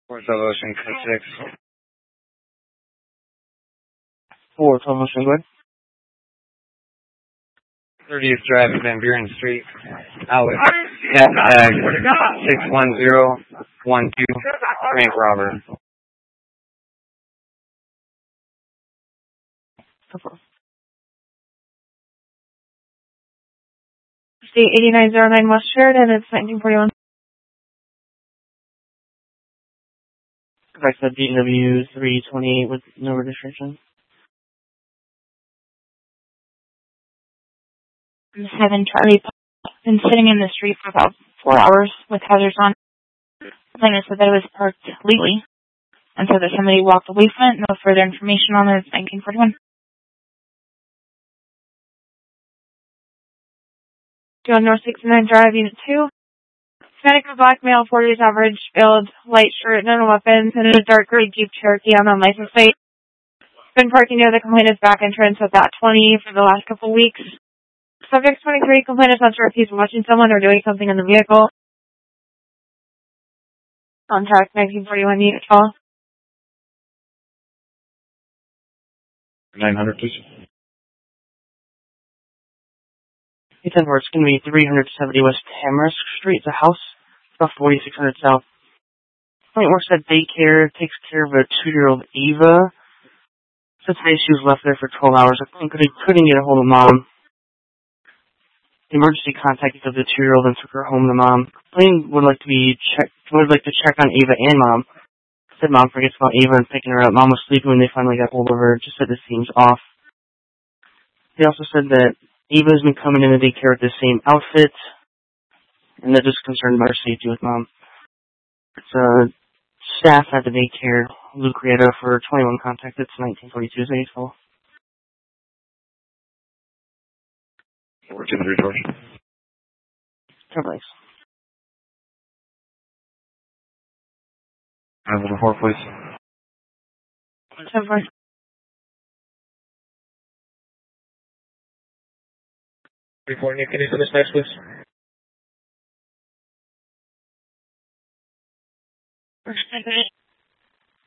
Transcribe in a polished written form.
4 Ocean Code 6. 4 Ocean, go ahead. 30th Drive, Van Buren Street, Outlet, cat tag 61012, bank robber. State 8909 West Sheridan, it's 1941. I said DW 328 with no registration. 7 Charlie, been sitting in the street for about 4 hours with hazards on. The plaintiff said that it was parked legally, and so that somebody walked away from it. No further information on it. It's 1941. John North 69 Drive, Unit 2. Hispanic or black male, 40 years average, build, light shirt, no weapons, and in a dark gray Jeep Cherokee on the license plate. Been parking near the complainant's back entrance at that 20 for the last couple weeks. Subject 23, complainant not sure if he's watching someone or doing something in the vehicle. On track 1941 Unit 12. 900, please. It's going to be 370 West Tamarisk Street. It's a house, about 4600 South. Point works at daycare, takes care of a 2-year-old Eva. So today she was left there for 12 hours. I think they couldn't get a hold of mom. The emergency contacted the 2-year-old and took her home to mom. Complainant would like to check on Ava and mom. Said mom forgets about Ava and picking her up. Mom was sleeping when they finally got hold of her. Just said this seems off. They also said that Ava's been coming into daycare with the same outfit, and they're just concerned about her safety with mom. It's staff at the daycare, Luke Rieta, for 21 contact. It's 1942. Is that useful? We're to the report. Thanks. Report, please. 7-4. Report, can you finish this next, please?